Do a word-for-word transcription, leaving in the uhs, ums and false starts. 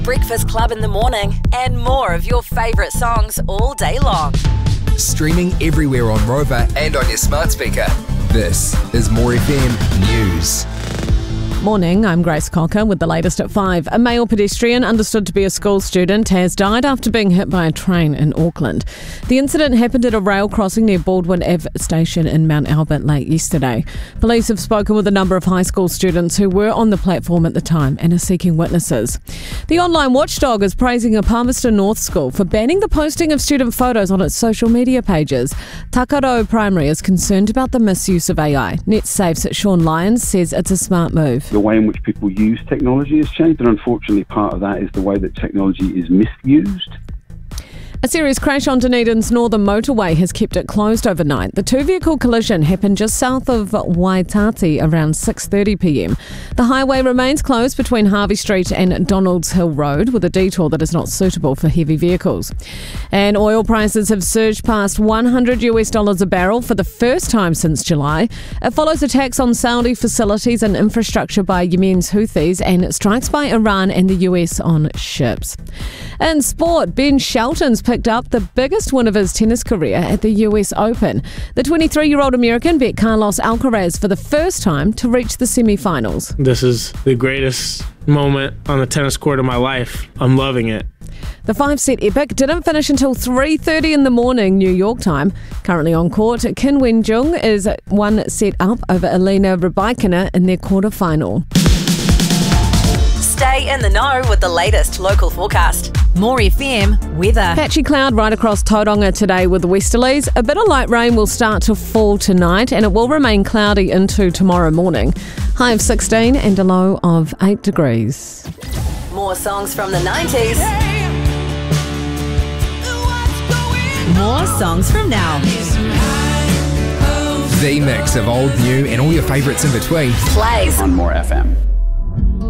Breakfast Club in the morning, and more of your favourite songs all day long. Streaming everywhere on Rover and on your smart speaker. This is More F M News. Morning, I'm Grace Cocker with the latest at five. A male pedestrian, understood to be a school student, has died after being hit by a train in Auckland. The incident happened at a rail crossing near Baldwin Avenue station in Mount Albert late yesterday. Police have spoken with a number of high school students who were on the platform at the time and are seeking witnesses. The online watchdog is praising a Palmerston North school for banning the posting of student photos on its social media pages. Takaro Primary is concerned about the misuse of A I. NetSafe's Sean Lyons says it's a smart move. The way in which people use technology has changed, and unfortunately part of that is the way that technology is misused. A serious crash on Dunedin's northern motorway has kept it closed overnight. The two-vehicle collision happened just south of Waitati around six thirty p m. The highway remains closed between Harvey Street and Donalds Hill Road with a detour that is not suitable for heavy vehicles. And oil prices have surged past one hundred US dollars a barrel for the first time since July. It follows attacks on Saudi facilities and infrastructure by Yemen's Houthis and strikes by Iran and the U S on ships. In sport, Ben Shelton's picked up the biggest win of his tennis career at the U S Open. The twenty-three-year-old American beat Carlos Alcaraz for the first time to reach the semi-finals. This is the greatest moment on the tennis court of my life. I'm loving it. The five-set epic didn't finish until three thirty in the morning, New York time. Currently on court, Kim Wen-jung is one set up over Elena Rybakina in their quarter-final. Stay in the know with the latest local forecast. More F M weather. Patchy cloud right across Tauranga today with westerlies. A bit of light rain will start to fall tonight and it will remain cloudy into tomorrow morning. High of sixteen and a low of eight degrees. More songs from the nineties. More songs from now. The mix of old, new and all your favourites in between. Plays On More F M.